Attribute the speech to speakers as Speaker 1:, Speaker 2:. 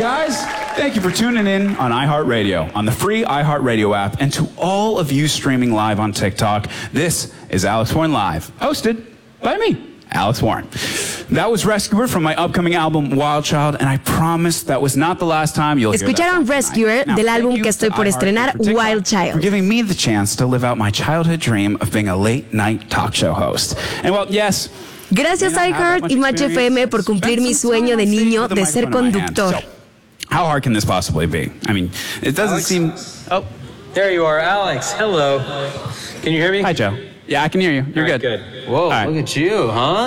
Speaker 1: Guys, thank you for tuning in on iHeartRadio, on the free iHeartRadio app, and to all of you streaming live on TikTok. This is Alex Warren Live, hosted by me, Alex Warren. That was Rescuer from my upcoming album Wild Child, and I promise that was not the last time you'll hear that.
Speaker 2: Escucharon Rescuer del álbum que estoy por estrenar, Wild Child.
Speaker 1: For giving me the chance to live out my childhood dream of being a late-night talk show host. And well, yes.
Speaker 2: Gracias iHeart y Match FM por cumplir mi sueño de niño de ser conductor.
Speaker 1: How hard can this possibly be? I mean, it doesn't seem...
Speaker 3: Oh, there you are, Alex. Hello. Can you hear me?
Speaker 1: Hi, Joe. Yeah, I can hear you. You're good.
Speaker 3: Good. Whoa, look at you, huh?